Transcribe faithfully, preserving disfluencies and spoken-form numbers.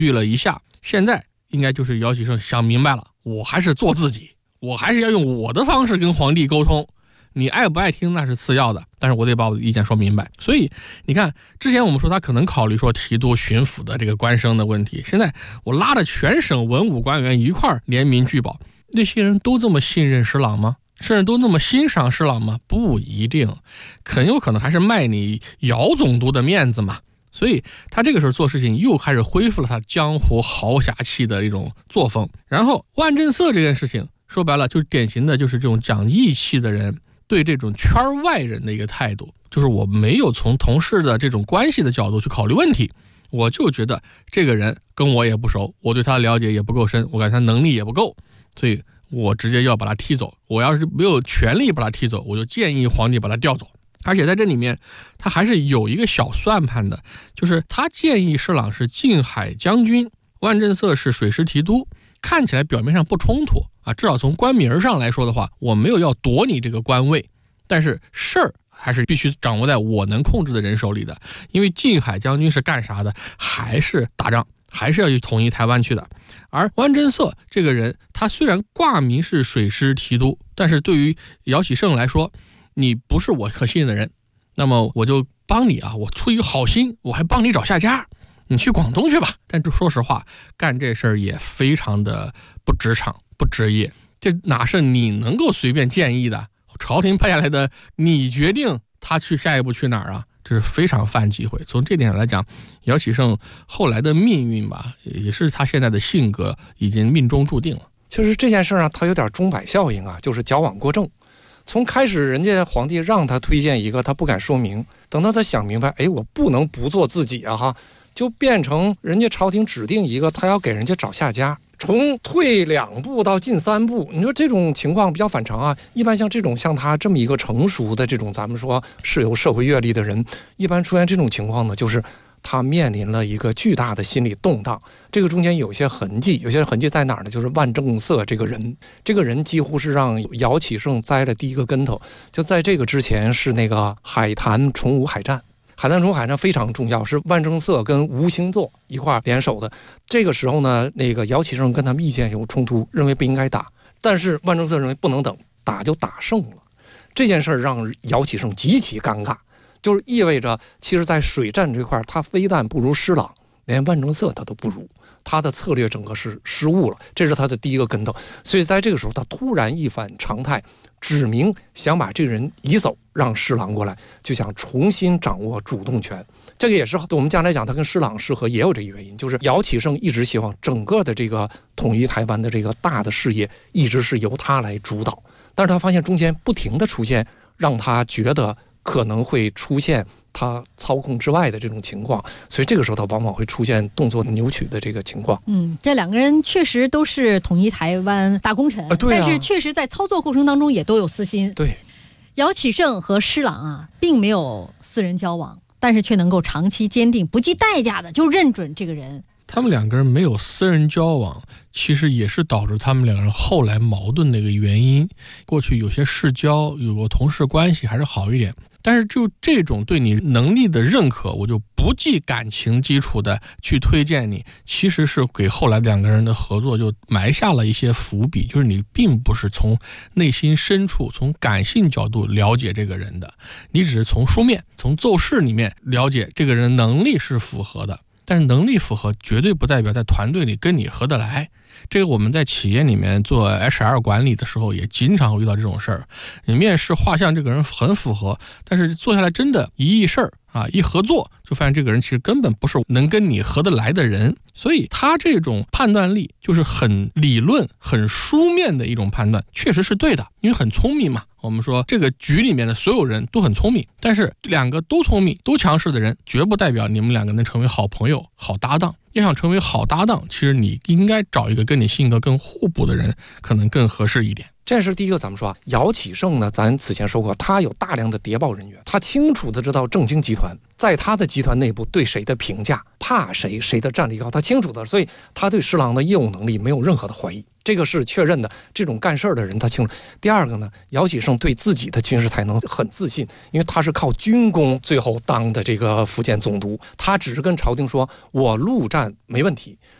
虑了一下，现在应该就是姚启圣想明白了，我还是做自己，我还是要用我的方式跟皇帝沟通，你爱不爱听那是次要的，但是我得把我的意见说明白。所以你看，之前我们说他可能考虑说提督巡抚的这个官升的问题，现在我拉着全省文武官员一块儿联名拒保，那些人都这么信任施琅吗？甚至都那么欣赏施琅吗？不一定，很有可能还是卖你姚总督的面子嘛。所以他这个时候做事情又开始恢复了他江湖豪侠气的一种作风。然后万正色这件事情说白了就是典型的就是这种讲义气的人对这种圈外人的一个态度，就是我没有从同事的这种关系的角度去考虑问题，我就觉得这个人跟我也不熟，我对他的了解也不够深，我感觉他能力也不够，所以我直接要把他踢走。我要是没有权利把他踢走，我就建议皇帝把他调走。而且在这里面他还是有一个小算盘的，就是他建议施琅是靖海将军，万正色是水师提督，看起来表面上不冲突啊，至少从官名上来说的话，我没有要夺你这个官位，但是事儿还是必须掌握在我能控制的人手里的。因为靖海将军是干啥的？还是打仗，还是要去统一台湾去的。而万正色这个人，他虽然挂名是水师提督，但是对于姚启圣来说，你不是我可信的人，那么我就帮你啊，我出于好心，我还帮你找下家，你去广东去吧。但说实话，干这事儿也非常的不职场不职业，这哪是你能够随便建议的？朝廷派下来的，你决定他去下一步去哪儿啊？这是非常犯忌讳。从这点上来讲，姚启圣后来的命运吧，也是他现在的性格已经命中注定了。 其实这件事啊，他有点钟摆效应啊，就是矫枉过正。从开始人家皇帝让他推荐一个，他不敢说明，等到他想明白，哎，我不能不做自己啊哈，就变成人家朝廷指定一个，他要给人家找下家，从退两步到进三步。你说这种情况比较反常啊。一般像这种像他这么一个成熟的这种咱们说是有社会阅历的人，一般出现这种情况呢，就是他面临了一个巨大的心理动荡。这个中间有些痕迹，有些痕迹在哪儿呢？就是万正色这个人，这个人几乎是让姚启圣栽了第一个跟头。就在这个之前是那个海坛崇武海战，海坛崇武海战非常重要，是万正色跟吴兴作一块联手的。这个时候呢，那个姚启圣跟他们意见有冲突，认为不应该打，但是万正色认为不能等，打就打胜了。这件事让姚启圣极其尴尬。就是意味着，其实在水战这块，他非但不如施琅，连万正色他都不如，他的策略整个是失误了，这是他的第一个跟头。所以在这个时候，他突然一反常态，指明想把这个人移走，让施琅过来，就想重新掌握主动权。这个也是我们将来讲，他跟施琅适合也有这个原因，就是姚启圣一直希望整个的这个统一台湾的这个大的事业，一直是由他来主导，但是他发现中间不停的出现，让他觉得可能会出现他操控之外的这种情况，所以这个时候他往往会出现动作扭曲的这个情况。 嗯，这两个人确实都是统一台湾大功臣、 啊对啊、 但是确实在操作过程当中也都有私心。 对， 姚启圣和施琅啊，并没有私人交往，但是却能够长期坚定不计代价的就认准这个人。 他们两个人没有私人交往，其实也是导致他们两个人后来矛盾的一个原因。过去有些世交，有过同事关系还是好一点，但是就这种对你能力的认可，我就不计感情基础的去推荐你，其实是给后来两个人的合作就埋下了一些伏笔，就是你并不是从内心深处从感性角度了解这个人的，你只是从书面从奏事里面了解这个人能力是符合的，但是能力符合绝对不代表在团队里跟你合得来。这个我们在企业里面做 H R 管理的时候也经常会遇到这种事儿，你面试画像这个人很符合，但是做下来真的一议事儿啊，一合作就发现这个人其实根本不是能跟你合得来的人。所以他这种判断力就是很理论很书面的一种判断，确实是对的，因为很聪明嘛。我们说这个局里面的所有人都很聪明，但是两个都聪明都强势的人绝不代表你们两个能成为好朋友好搭档。要想成为好搭档，其实你应该找一个跟你性格更互补的人，可能更合适一点。 这是第一个。咱们说啊，姚启圣呢，咱此前说过，他有大量的谍报人员，他清楚的知道正经集团在他的集团内部对谁的评价，怕谁，谁的战力高，他清楚的，所以他对施琅的业务能力没有任何的怀疑。 这个是确认的。这种干事儿的人他清楚。第二个呢，姚启圣对自己的军事才能很自信，因为他是靠军功最后当的这个福建总督，他只是跟朝廷说，我陆战没问题，